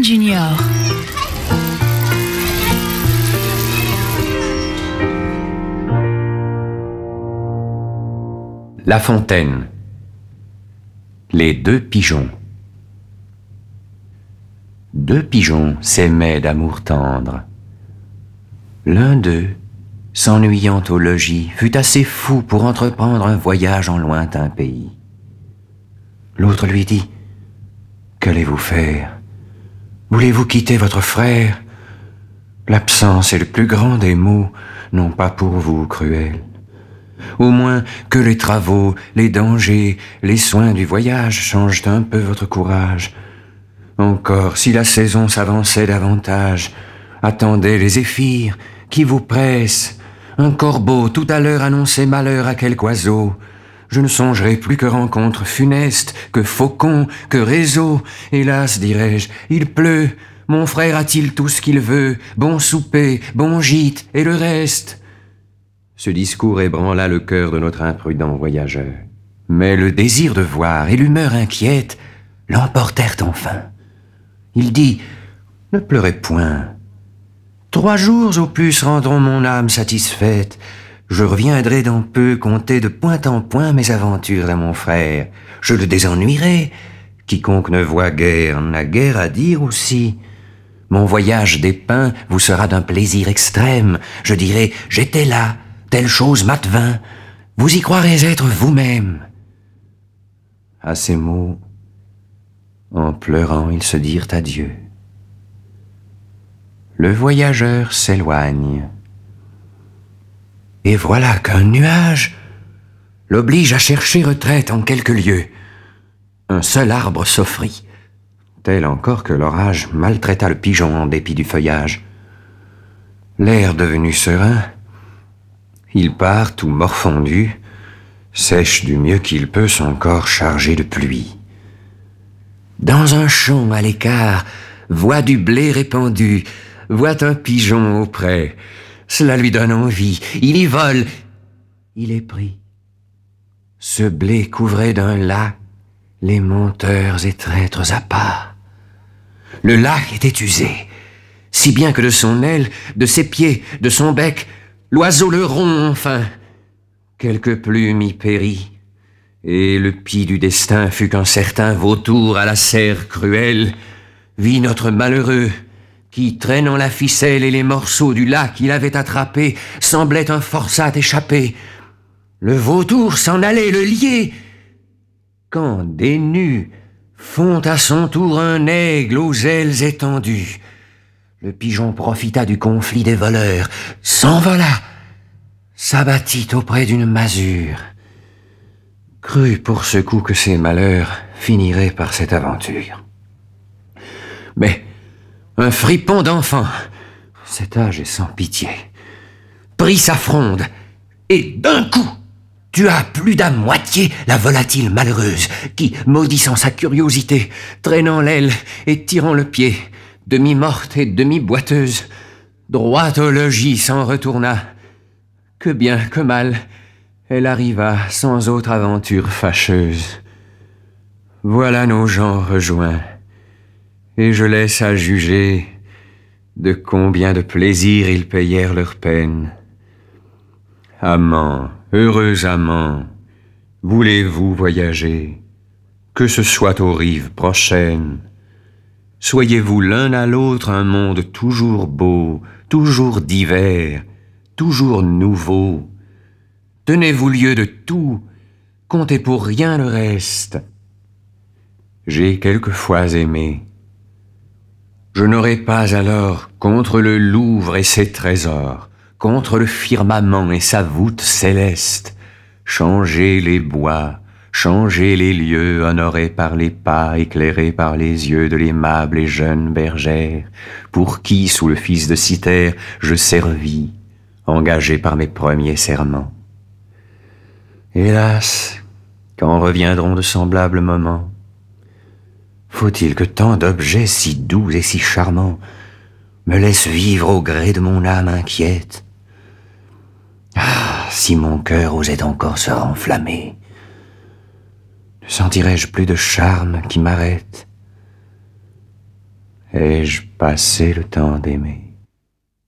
Junior. La Fontaine. Les deux pigeons. Deux pigeons s'aimaient d'amour tendre. L'un d'eux, s'ennuyant au logis, fut assez fou pour entreprendre un voyage en lointain pays. L'autre lui dit: « Qu'allez-vous faire? Voulez-vous quitter votre frère? L'absence est le plus grand des maux, non pas pour vous, cruel. Au moins que les travaux, les dangers, les soins du voyage changent un peu votre courage. Encore, si la saison s'avançait davantage, attendez les zéphyrs qui vous pressent. Un corbeau tout à l'heure annonçait malheur à quelque oiseau. Je ne songerai plus que rencontre funeste, que faucon, que réseau. Hélas, dirais-je, il pleut. Mon frère a-t-il tout ce qu'il veut? Bon souper, bon gîte et le reste. Ce discours ébranla le cœur de notre imprudent voyageur. Mais le désir de voir et l'humeur inquiète l'emportèrent enfin. Il dit: « Ne pleurez point. 3 jours au plus rendront mon âme satisfaite. Je reviendrai dans peu conter de point en point mes aventures à mon frère. Je le désennuierai. Quiconque ne voit guère n'a guère à dire aussi. Mon voyage dépeint vous sera d'un plaisir extrême. Je dirai: j'étais là, telle chose m'advint. Vous y croirez être vous-même. » À ces mots, en pleurant, ils se dirent adieu. Le voyageur s'éloigne. Et voilà qu'un nuage l'oblige à chercher retraite en quelques lieues. Un seul arbre s'offrit, tel encore que l'orage maltraita le pigeon en dépit du feuillage. L'air devenu serein, il part tout morfondu, sèche du mieux qu'il peut son corps chargé de pluie. Dans un champ à l'écart, voit du blé répandu, voit un pigeon auprès. Cela lui donne envie, il y vole. Il est pris. Ce blé couvrait d'un lac les monteurs et traîtres à pas. Le lac était usé, si bien que de son aile, de ses pieds, de son bec, l'oiseau le rompt enfin. Quelques plumes y périt, et le pis du destin fut qu'un certain vautour à la serre cruelle vit notre malheureux, qui, traînant la ficelle et les morceaux du lac qu'il avait attrapés, semblait un forçat échappé. Le vautour s'en allait le lier, quand des nus font à son tour un aigle aux ailes étendues. Le pigeon profita du conflit des voleurs, s'envola, s'abattit auprès d'une masure. Crut pour ce coup que ses malheurs finiraient par cette aventure. Mais un fripon d'enfant, cet âge est sans pitié, prit sa fronde et d'un coup tua plus d'à moitié la volatile malheureuse qui, maudissant sa curiosité, traînant l'aile et tirant le pied, demi-morte et demi-boiteuse, droit au logis s'en retourna. Que bien que mal, elle arriva sans autre aventure fâcheuse. Voilà nos gens rejoints, et je laisse à juger de combien de plaisir ils payèrent leur peine. Amants, heureux amants, voulez-vous voyager, que ce soit aux rives prochaines? Soyez-vous l'un à l'autre un monde toujours beau, toujours divers, toujours nouveau. Tenez-vous lieu de tout, comptez pour rien le reste. J'ai quelquefois aimé. Je n'aurais pas alors, contre le Louvre et ses trésors, contre le firmament et sa voûte céleste, changé les bois, changé les lieux honorés par les pas, éclairés par les yeux de l'aimable et jeune bergère, pour qui, sous le fils de Cythère, je servis, engagé par mes premiers serments. Hélas, quand reviendront de semblables moments, faut-il que tant d'objets si doux et si charmants me laissent vivre au gré de mon âme inquiète? Ah, si mon cœur osait encore se renflammer, ne sentirais-je plus de charme qui m'arrête? Ai-je passé le temps d'aimer?